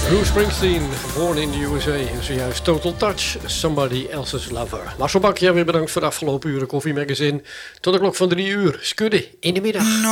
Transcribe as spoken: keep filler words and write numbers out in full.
Bruce Springsteen, born in the U S A. En zojuist Total Touch, Somebody Else's Lover. Marcel Bak, jij weer bedankt voor de afgelopen uren Koffie Magazine. Tot de klok van drie uur. Skudde in de middag.